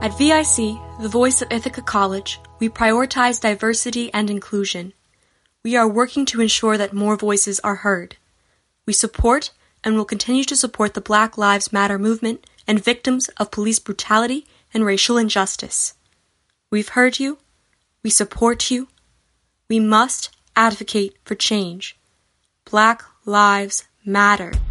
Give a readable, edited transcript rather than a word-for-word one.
At VIC, the voice of Ithaca College, we prioritize diversity and inclusion. We are working to ensure that more voices are heard. We support and will continue to support the Black Lives Matter movement and victims of police brutality and racial injustice. We've heard you. We support you. We must advocate for change. Black Lives Matter.